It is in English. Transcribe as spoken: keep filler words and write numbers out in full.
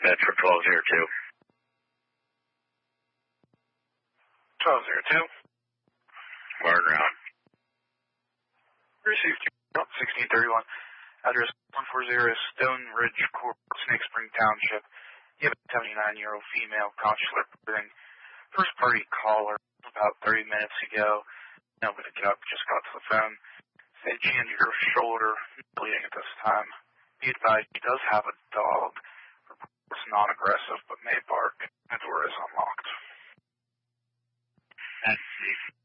dispatch for twelve zero two. twelve zero two. Martin Round. Received sixteen thirty-one. Address one forty Stone Ridge Court, Snake Spring Township. You have a seventy-nine-year-old female consular reporting. First party caller about thirty minutes ago. Nobody picked up, just got to the phone. Said she injured her shoulder, bleeding at this time. Be advised, she does have a dog. It's non-aggressive, but may bark. The door is unlocked. That's safe.